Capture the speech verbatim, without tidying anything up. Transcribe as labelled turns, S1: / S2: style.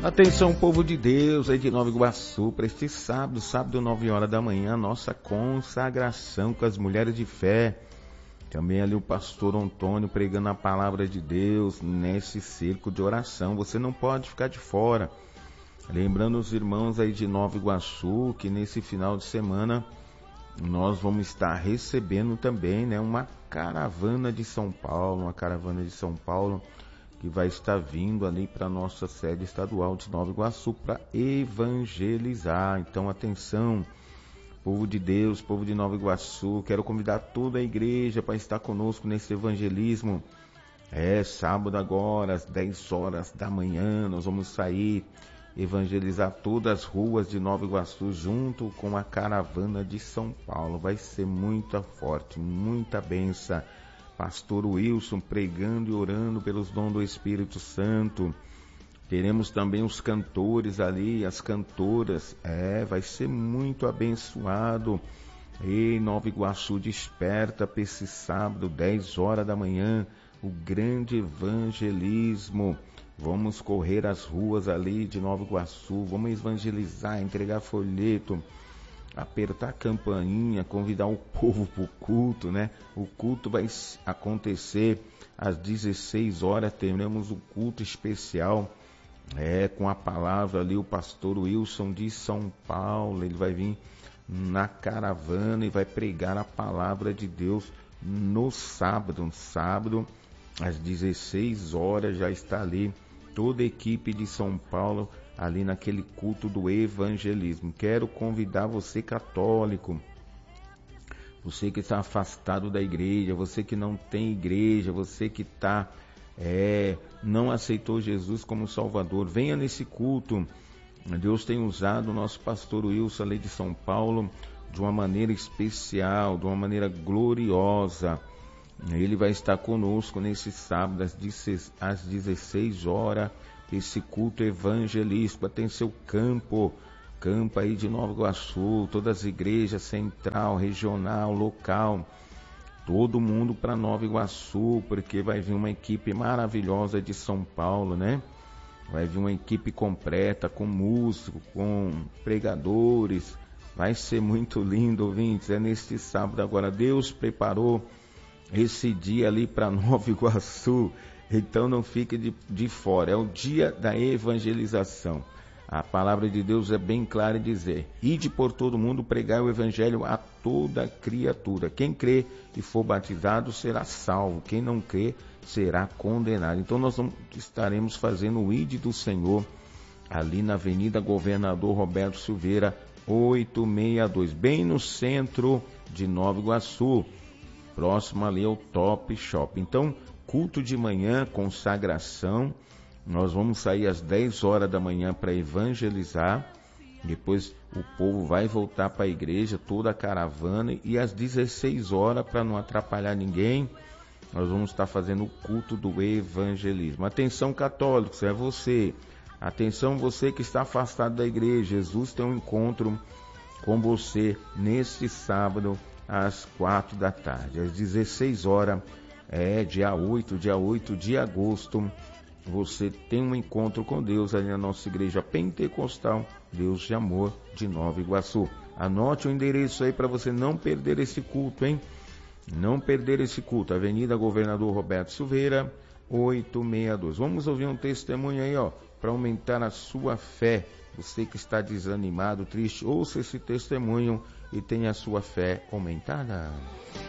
S1: Atenção, povo de Deus, aí de Nova Iguaçu, para este sábado, sábado, nove horas da manhã, nossa consagração com as mulheres de fé. Também ali o pastor Antônio pregando a palavra de Deus nesse circo de oração. Você não pode ficar de fora. Lembrando os irmãos aí de Nova Iguaçu que nesse final de semana nós vamos estar recebendo também, né, uma caravana de São Paulo, uma caravana de São Paulo que vai estar vindo ali para a nossa sede estadual de Nova Iguaçu para evangelizar. Então, atenção, povo de Deus, povo de Nova Iguaçu, quero convidar toda a igreja para estar conosco nesse evangelismo. É sábado agora, às dez horas da manhã, nós vamos sair evangelizar todas as ruas de Nova Iguaçu junto com a caravana de São Paulo. Vai ser muito forte, muita bênção. Pastor Wilson pregando e orando pelos dons do Espírito Santo. Teremos também os cantores ali, as cantoras. É, vai ser muito abençoado. Ei, Nova Iguaçu, desperta para esse sábado, dez horas da manhã, o grande evangelismo. Vamos correr as ruas ali de Nova Iguaçu, vamos evangelizar, entregar folheto, apertar a campainha, convidar o povo para o culto, né? O culto vai acontecer às dezesseis horas, teremos o culto especial, é, com a palavra ali, o pastor Wilson de São Paulo, ele vai vir na caravana e vai pregar a palavra de Deus no sábado, no sábado, às dezesseis horas, já está ali toda a equipe de São Paulo, ali naquele culto do evangelismo. Quero convidar você católico, você que está afastado da igreja, você que não tem igreja, você que está, é, não aceitou Jesus como Salvador, venha nesse culto. Deus tem usado o nosso pastor Wilson ali de São Paulo de uma maneira especial, de uma maneira gloriosa. Ele vai estar conosco nesse sábado às dezesseis horas, esse culto evangelístico. Tem seu campo, campo aí de Nova Iguaçu, todas as igrejas, central, regional, local, todo mundo para Nova Iguaçu, porque vai vir uma equipe maravilhosa de São Paulo, né? Vai vir uma equipe completa, com músicos, com pregadores, vai ser muito lindo, ouvintes. É neste sábado agora, Deus preparou esse dia ali para Nova Iguaçu, então não fique de, de fora, é o dia da evangelização. A palavra de Deus é bem clara em dizer: ide por todo mundo pregar o evangelho a toda criatura. Quem crê e for batizado será salvo, quem não crê será condenado. Então nós vamos, estaremos fazendo o ide do Senhor ali na Avenida Governador Roberto Silveira, oitocentos e sessenta e dois, bem no centro de Nova Iguaçu, próximo ali ao Top Shop. Então, culto de manhã, consagração, nós vamos sair às dez horas da manhã para evangelizar, depois o povo vai voltar para a igreja, toda a caravana, e às dezesseis horas, para não atrapalhar ninguém, nós vamos estar fazendo o culto do evangelismo. Atenção, católicos, é você, atenção você que está afastado da igreja, Jesus tem um encontro com você neste sábado, às quatro da tarde, às dezesseis horas, é dia oito, dia oito de agosto, você tem um encontro com Deus ali na nossa igreja pentecostal, Deus de Amor de Nova Iguaçu. Anote o endereço aí para você não perder esse culto, hein? Não perder esse culto, Avenida Governador Roberto Silveira, oitocentos e sessenta e dois. Vamos ouvir um testemunho aí, ó, para aumentar a sua fé. Você que está desanimado, triste, ouça esse testemunho e tenha a sua fé aumentada.